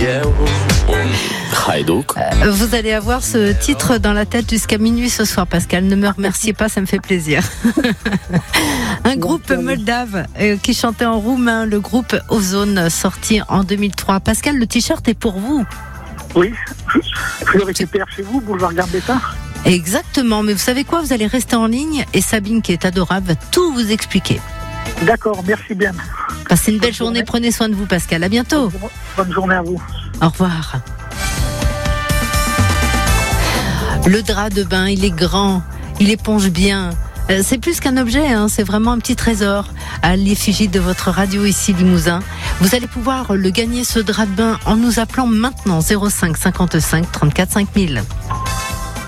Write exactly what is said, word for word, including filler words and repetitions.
Euh, vous allez avoir ce titre dans la tête jusqu'à minuit ce soir, Pascal. Ne me remerciez pas, ça me fait plaisir. Un groupe moldave euh, qui chantait en roumain, le groupe Ozone, sorti en deux mille trois. Pascal, le t-shirt est pour vous. Oui, je le récupère chez vous, boulevard Gambetta. Exactement, mais vous savez quoi, vous allez rester en ligne et Sabine, qui est adorable, va tout vous expliquer. D'accord, merci bien. Passez une belle journée. journée, prenez soin de vous, Pascal. À bientôt. Bonne journée à vous. Au revoir. Le drap de bain, il est grand, il éponge bien. C'est plus qu'un objet, hein, c'est vraiment un petit trésor à l'effigie de votre radio ici Limousin. Vous allez pouvoir le gagner, ce drap de bain, en nous appelant maintenant zéro cinq cinquante-cinq trente-quatre cinq mille.